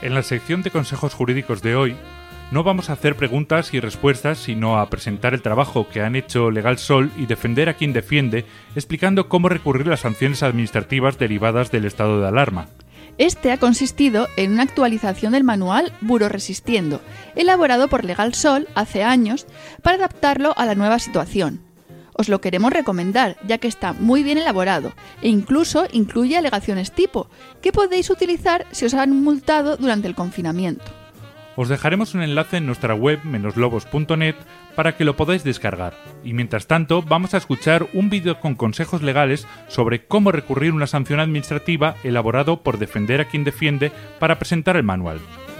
En la sección de consejos jurídicos de hoy, no vamos a hacer preguntas y respuestas, sino a presentar el trabajo que han hecho LegalSol y defender a quien defiende, explicando cómo recurrir a las sanciones administrativas derivadas del estado de alarma. Este ha consistido en una actualización del manual Buroresistiendo, elaborado por LegalSol hace años para adaptarlo a la nueva situación. Os lo queremos recomendar, ya que está muy bien elaborado e incluso incluye alegaciones tipo, que podéis utilizar si os han multado durante el confinamiento. Os dejaremos un enlace en nuestra web meноslobos.net para que lo podáis descargar. Y mientras tanto, vamos a escuchar un vídeo con consejos legales sobre cómo recurrir una sanción administrativa elaborado por Defender a quien defiende para presentar el manual.